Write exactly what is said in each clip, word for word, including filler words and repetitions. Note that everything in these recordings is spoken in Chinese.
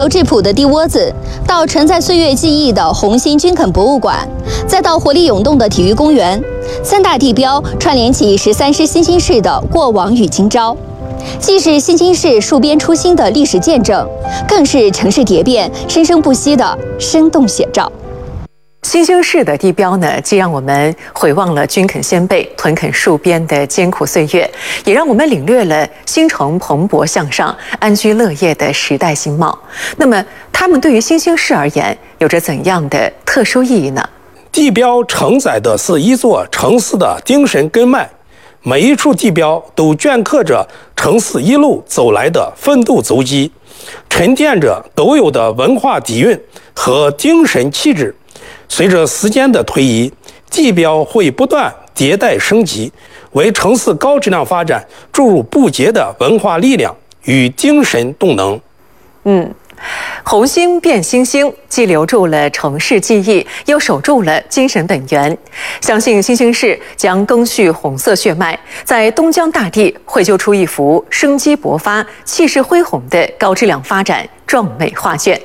乔治普的地窝子，到承载岁月记忆的红星军垦博物馆，再到活力涌动的体育公园，三大地标串联起十三师新兴市的过往与今朝，既是新兴市戍边初心的历史见证，更是城市蝶变生生不息的生动写照。 新兴市的地标呢，既让我们回望了军垦先辈屯垦戍边的艰苦岁月，也让我们领略了新城蓬勃向上、安居乐业的时代新貌。那么，它们对于新兴市而言，有着怎样的特殊意义呢？ 地标承载的是一座城市的精神根脉，每一处地标都镌刻着城市一路走来的奋斗足迹，沉淀着独有的文化底蕴和精神气质。随着时间的推移，地标会不断迭代升级，为城市高质量发展注入不竭的文化力量与精神动能。 嗯，红星变新星，既留住了城市记忆，又守住了精神本源。相信新兴市将赓续红色血脉，在东江大地绘就出一幅生机勃发、气势恢宏的高质量发展壮美画卷。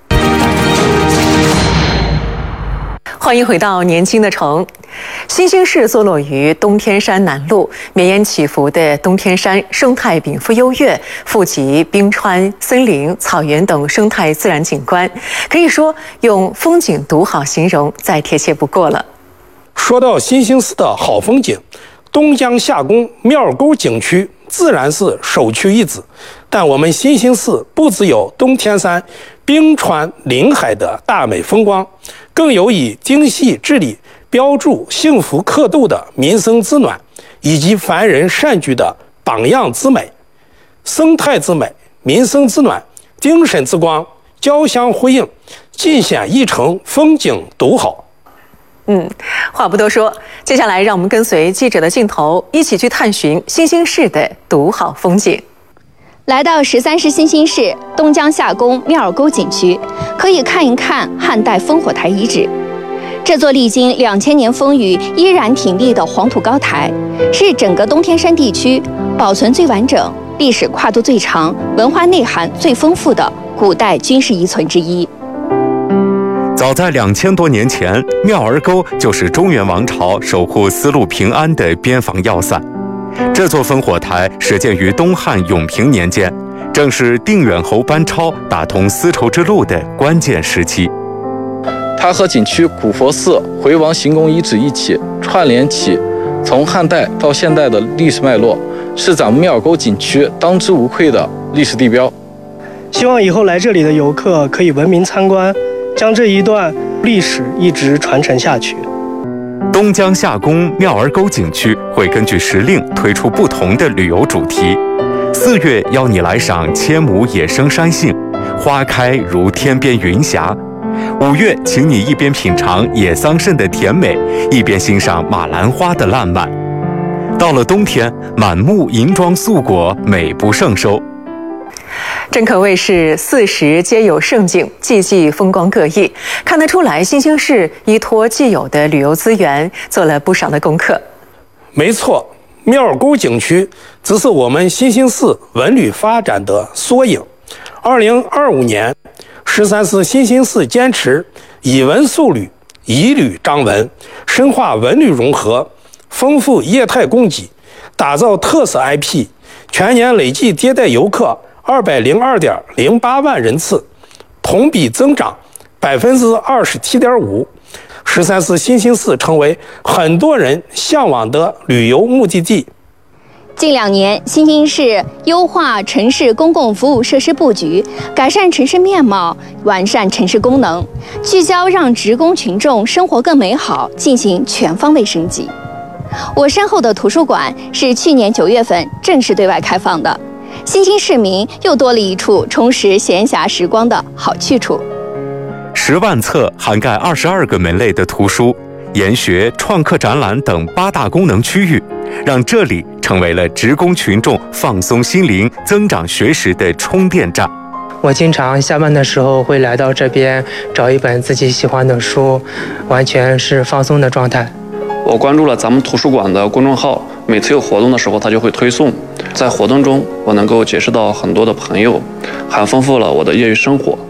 欢迎回到年轻的城。新兴市坐落于东天山南麓，绵延起伏的东天山生态禀赋优越，富集冰川、森林、草原等生态自然景观，可以说用风景独好形容再贴切不过了。 说到新兴市的好风景，东江夏宫庙儿沟景区自然是首屈一指，但我们新兴市不只有东天山冰川临海的大美风光，更有以精细治理标注幸福刻度的民生之暖，以及凡人善举的榜样之美。生态之美、民生之暖、精神之光交相辉映，尽显一城风景独好。 嗯，话不多说，接下来让我们跟随记者的镜头，一起去探寻新兴市的独好风景。 来到十三师新兴市东江夏宫庙儿沟景区，可以看一看汉代烽火台遗址。这座历经两千年风雨依然挺立的黄土高台，是整个东天山地区保存最完整、历史跨度最长、文化内涵最丰富的古代军事遗存之一。 早在两千多年前，庙儿沟就是中原王朝守护丝路平安的边防要塞。这座烽火台始建于东汉永平年间，正是定远侯班超打通丝绸之路的关键时期。 它和景区古佛寺、回王行宫遗址一起串联起从汉代到现代的历史脉络，是咱们庙儿沟景区当之无愧的历史地标。 希望以后来这里的游客可以文明参观，将这一段历史一直传承下去。 东江夏宫庙儿沟景区会根据时令推出不同的旅游主题。四月邀你来赏千亩野生山杏，花开如天边云霞；五月请你一边品尝野桑葚的甜美，一边欣赏马兰花的烂漫。到了冬天，满目银装素裹，美不胜收。 真可谓是四时皆有盛景，季季风光各异。看得出来，新兴市依托既有的旅游资源，做了不少的功课。 没错，庙儿沟景区只是我们新兴市文旅发展的缩影。二零二五年，十三师新兴市坚持以文塑旅，以旅彰文，深化文旅融合，丰富业态供给，打造特色 I P， 全年累计接待游客二百零二点零八万人次，同比增长百分之二十七点五。十三师新兴市成为很多人向往的旅游目的地。 近两年，新兴市优化城市公共服务设施布局，改善城市面貌，完善城市功能，聚焦让职工群众生活更美好，进行全方位升级。我身后的图书馆是去年九月份正式对外开放的。新兴市民又多了一处充实闲暇时光的好去处。 十万册涵盖二十二个门类的图书、研学、创客展览等八大功能区域，让这里成为了职工群众放松心灵、增长学识的充电站。 我经常下班的时候会来到这边找一本自己喜欢的书，完全是放松的状态。 我关注了咱们图书馆的公众号，每次有活动的时候，它就会推送。在活动中，我能够结识到很多的朋友，还丰富了我的业余生活。